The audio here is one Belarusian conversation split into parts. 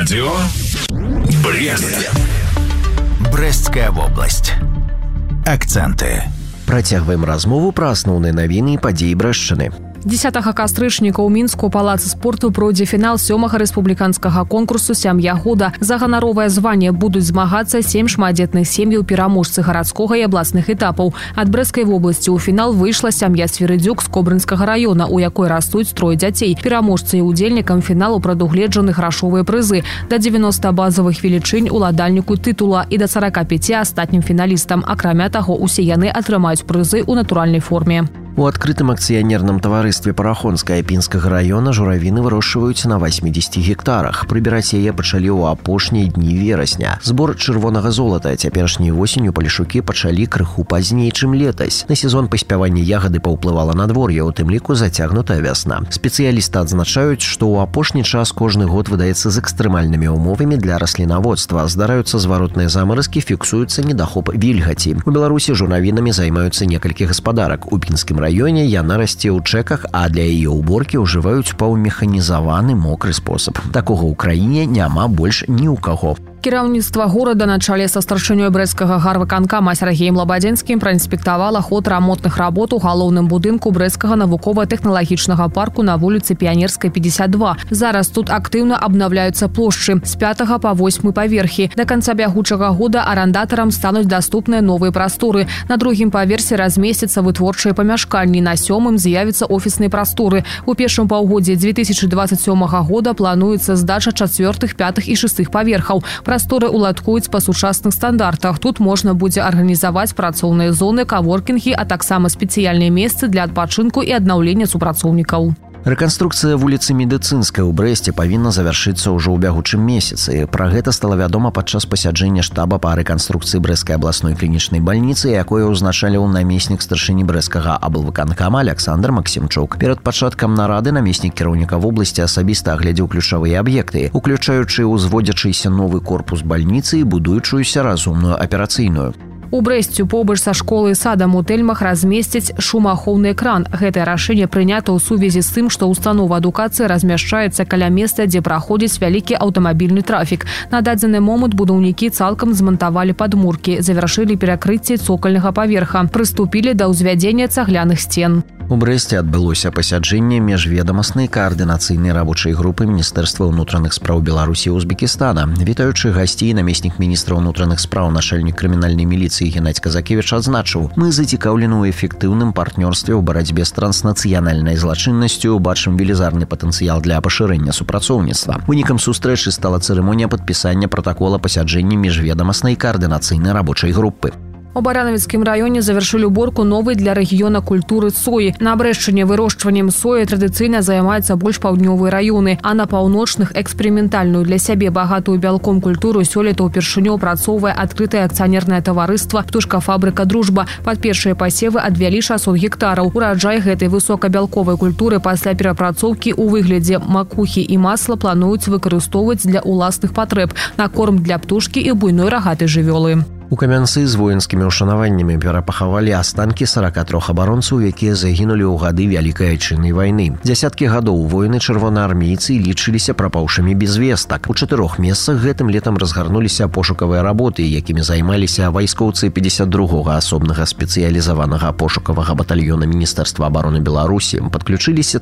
Радио Брест. Бресцкая вобласць. Акценты. Працягваем размову пра асноўныя навіны і падзеі Брэшчыны. 10 кастрычніка ў Мінску ў палацы спорту пройдзе фінал 7-га рэспубліканскага конкурсу «Сям'я года». За ганаровае званне будуць змагацца 7 шматдзетных сем'яў пераможцы гарадскога і абласных этапаў. Ад Брэсцкай вобласці ў фінал выйшла сям'я Свірыдзюк з Кобрынскага района, у якой растуць 3 дзяцей. Пераможцы і удзельнікам фіналу прадугледжаны грашовыя прызы. Да 90 базавых велічынь уладальніку тытула і да 45 астатнім фіналістам. Акрамя таго, усе яны атрымаюць прызы ў натуральнай форме. У адкрытым акцыянерным таварыстве Парахонскага Пінскага района журавіны вырошчваюць на 80 гектарах. Прыбіраць яе пачалі ў апошнія дні верасня. Збор чырвонага золата цяперашняй восенню палешукі пачалі крыху пазней, чым летась. На сезон паспявання ягады паўплывала надвор'е, у тым ліку зацягнутая вясна. Спецыялісты адзначаюць, што ў апошні час кожны год выдаецца з экстрэмальнымі ўмовамі для раслінаводства. Здараюцца зваротныя замаразкі, фіксуецца недахоп вільгаці. У Беларусі журавінамі займаюцца некалькі гаспадарак. У Пінскім раёне яна расце ў чэках, а для яе ўборкі ўжываюць паўмеханізаваны мокры спосаб. Такога ў краіне няма больш ні ў каго. Кіраўніцтва горада на чале са старшынёй брэсцкага гарвыканкама Сергеем Лабадзенскім праінспектавала ход рамонтных работ у галоўным будынку Брэсцкага навукова-тэхналагічнага парку на вуліцы Піянерскай, 52. Зараз тут актыўна абнаўляюцца плошчы з 5 па 8 паверхі. Да канца бягучага года арандатарам стануць даступныя новыя прасторы. На другім паверсе размесцяцца вытворчыя памяшканні, на 7 з'явіцца офісныя прасторы. У першым паўгоддзі 2027 года плануецца здача 4, 5 і 6 паверхаў. Прасторы уладкуюць па сучасных стандартах. Тут можна будзе арганізаваць працоўныя зоны, каворкінгі, а таксама спецыяльныя месцы для адпачынку і аднаўлення супрацоўнікаў. Рэканструкцыя вуліцы Медыцынскай у Брэсце павінна завяршыцца ўжо ў бягучым месяцы. Пра гэта стала вядома падчас пасяджэння штаба па рэканструкцыі Брэсцкай абласной клінічнай бальніцы, якое ўзначаліў намеснік старшыні Брэсцкага аблвыканкама Александр Максімчук. Перад пачаткам нарады намеснік кіраўніка вобласці асабіста агледзеў ключавыя аб'екты, уключаючы ўзводзячыся новы корпус бальніцы і будуючуюся разумную аперацыйную. У Брэсцю побач са школай і садам у Тэльмах размесцяць шумаахоўны экран. Гэтае рашэнне прынята ў сувязі з тым, што установа адукацыі размяшчаецца каля месца, дзе праходзіць вялікі аўтамабільны трафік. На дадзены момант будаўнікі цалкам змантавалі падмуркі, завяршылі перакрыцце цокальнага паверха, прыступілі да ўзвядзення цагляных сцен. У Брэсце адбылося пасяджэнне міжведамаснай каардынацыйнай рабочай групы Міністэрства ўнутраных спраў Беларусі і Узбекістана. Вітаючы гасцей, намеснік міністра ўнутраных спраў, начальнік крымінальнай міліцыі Геннадзь Казакевіч адзначыў: «Мы зацікаўлены ў эфектыўным партнёрстве ў барацьбе з транснацыянальнай злачыннасцю, бачым велізарны патэнцыял для пашырэння супрацоўніцтва». Вынікам сустрэчы стала цырымонія падпісання пратакола пасяджэння міжведамаснай каардынацыйнай рабочай групы. У Баранавіцкім раёне завяршылі уборку новай для рэгіёна культуры соі. На Брэшчыне вырошчваннем соі традыцыйна займаюцца больш паўднёвыя раёны, а на паўночных эксперыментальную для сябе багатую бялком культуру сёлета ўпершыню апрацоўвае адкрытае акцыянернае таварыства «Птушкафабрыка Дружба». Пад першыя пасевы адвялі 600 гектараў. Ураджай гэтай высокабялковай культуры пасля перапрацоўкі ў выглядзе макухі і масла плануюць выкарыстоўваць для ўласных патрэб на корм для птушкі і буйной рагатай жывёлы. У Камянцы з воінскімі ўшанаваннямі перапахавалі астанкі 43 абаронцаў, якія загінулі ў гады Вялікай Айчыннай вайны. Дзясяткі гадоў воіны чырвонаармейцы лічыліся прапаўшымі без вестак. У 4 месцах гэтым летам разгарнуліся пошукавыя работы, якімі займаліся вайскоўцы 52-го асобнага спецыялізаванага пошукавага батальёна Міністэрства абароны Беларусі. Падключыліся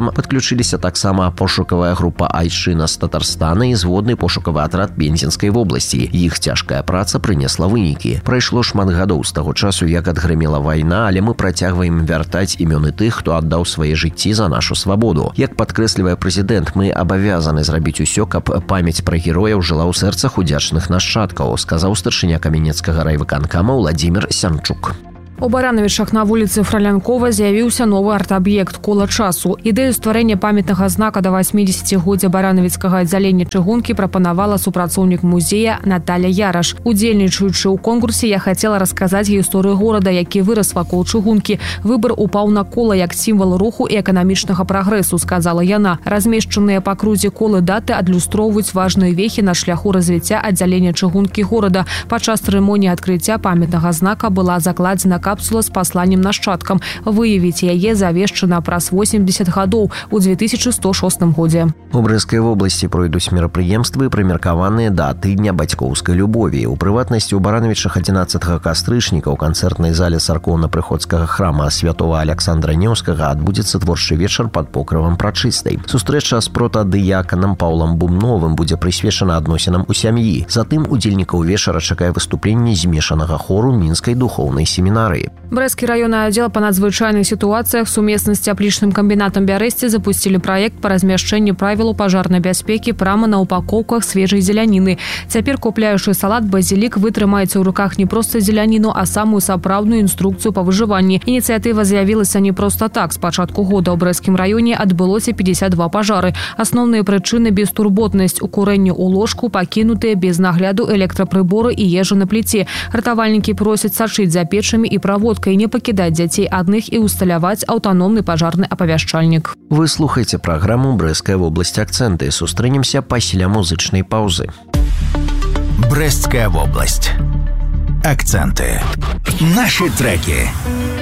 таксама пошукавая група Айчына з Татарстана і зводны пошукавы атрад Пензенскай вобласці. Іх цяжкая праца прынесла вынікі. Прайшло шмат гадоў з таго часу, як адгрымела вайна, але мы працягваем вяртаць імёны тых, хто аддаў свае жыцці за нашу свабоду. Як падкрэслівае прэзідэнт, мы абавязаны зрабіць усё, каб памяць пра герояў жыла ў сэрцах удзячных нашчадкаў, сказаў старшыня Каменецкага райвыканкама Владзімір Сянчук. У Баранавічах на вуліцы Фраленкова з'явіўся новы арт-аб'ект «Кола часу». Ідэю стварэння памятнага знака да 80-годдзя баранавіцкага аддзялення чыгункі прапанавала супрацоўнік музея Наталя Яраш. Удзельнічаючы ў конкурсе, я хацела расказаць гісторыю горада, які вырас вакол чыгункі. Выбар упаў на кола як сімвал руху і эканамічнага прагрэсу, сказала яна. Размешчаныя па крузе колы даты адлюстроўваюць важныя вехі на шляху развіцця аддзялення чыгункі горада. Падчас цырымоніі адкрыцця памятнага знака была закладзена капсула з пасланнем нашчадкам. Выявіць яе завешчана праз 80 гадоў у 2106 годзе. У Брэскай вобласці пройдуць мерапрыемствы, прымеркаваныя да тыдня бацькоўскай любові. У прыватнасці, у Барановічах 11 кастрычніка ў канцэртнай зале царкоўна-прыходскага храма святого Александра Неўскага адбудзецца творчы вечар пад покрывам прачыстай. Сустрэча з протадыяканам Паўлам Бумновым будзе прысвечана адносінам у сям'і. Затым удзельнікаў вечара чакае выступленне змешанага хору мінскай духоўнай семінарыі. Брэскі раённы аддзел па надзвычайных сітуацыях сумесна з цяплічным камбінатам Бярэсці запусцілі праект па размяшчэнні правілаў пажарнай бяспекі прама на упакоўках свежай зеляніны. Цяпер, купляючы салат «Базілік», вы трымаеце ў руках не проста зеляніну, а самую сапраўдную інструкцыю па выжыванні. Ініцыятыва з'явілася не проста так. З пачатку года ў Брэскім раёне адбылося 52 пажары. Асноўныя прычыны – бестурботнасць, укурэнне ў ложку, пакінутыя без нагляду электрапрыборы і ежа на пліце. Ратавальнікі просяць сачыць за печамі і праводкай, не пакідаць дзяцей адных і ўсталяваць аўтаномны пажарны апавяшчальнік. Вы слухаеце праграму «Брэская вобласць. Акцэнты». Сустрэнемся пасля музычнай паўзы. Брэсцкая вобласць. Акценты. Наши треки.